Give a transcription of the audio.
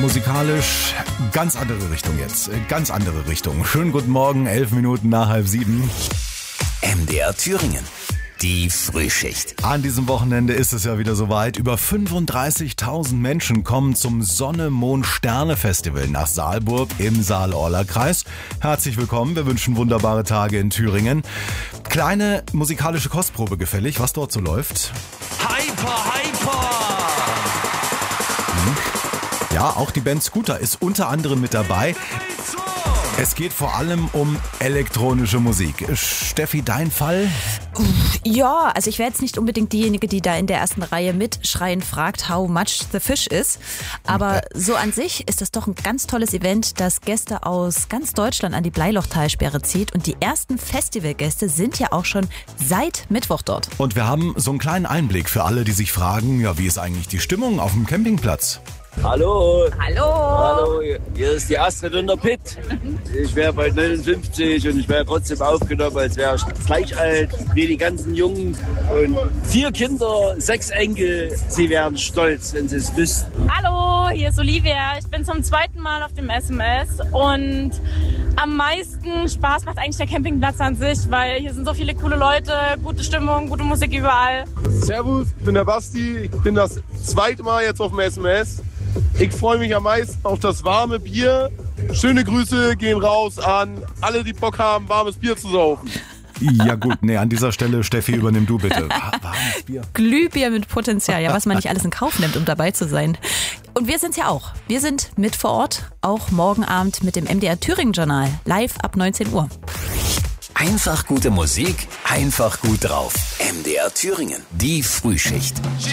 musikalisch ganz andere Richtung jetzt. Ganz andere Richtung. Schönen guten Morgen, 11 Minuten nach 6:30. MDR Thüringen. Die Frühschicht. An diesem Wochenende ist es ja wieder soweit. Über 35.000 Menschen kommen zum Sonne-Mond-Sterne-Festival nach Saalburg im Saal-Orla-Kreis. Herzlich willkommen, wir wünschen wunderbare Tage in Thüringen. Kleine musikalische Kostprobe gefällig, was dort so läuft. Hyper! Ja, auch die Band Scooter ist unter anderem mit dabei. Es geht vor allem um elektronische Musik. Steffi, dein Fall? Ja, also ich wäre jetzt nicht unbedingt diejenige, die da in der ersten Reihe mitschreien fragt, how much the fish is. Aber so an sich ist das doch ein ganz tolles Event, das Gäste aus ganz Deutschland an die Bleilochtalsperre zieht. Und die ersten Festivalgäste sind ja auch schon seit Mittwoch dort. Und wir haben so einen kleinen Einblick für alle, die sich fragen, ja, wie ist eigentlich die Stimmung auf dem Campingplatz? Hallo. Hallo. Hier ist die Astrid und der Pitt. Ich wäre bald 59 und ich wäre trotzdem aufgenommen, als wäre ich gleich alt wie die ganzen Jungen. Und 4 Kinder, 6 Enkel, sie wären stolz, wenn sie es wüssten. Hallo, hier ist Olivia. Ich bin zum 2. Mal auf dem SMS und am meisten Spaß macht eigentlich der Campingplatz an sich, weil hier sind so viele coole Leute, gute Stimmung, gute Musik überall. Servus, ich bin der Basti. Ich bin das 2. Mal jetzt auf dem SMS. Ich freue mich am meisten auf das warme Bier. Schöne Grüße gehen raus an alle, die Bock haben, warmes Bier zu saufen. Ja gut, nee, an dieser Stelle, Steffi, übernimm du bitte. Warmes Bier. Glühbier mit Potenzial, ja, was man nicht alles in Kauf nimmt, um dabei zu sein. Und wir sind's ja auch. Wir sind mit vor Ort, auch morgen Abend mit dem MDR Thüringen Journal, live ab 19 Uhr. Einfach gute Musik, einfach gut drauf. MDR Thüringen. Die Frühschicht.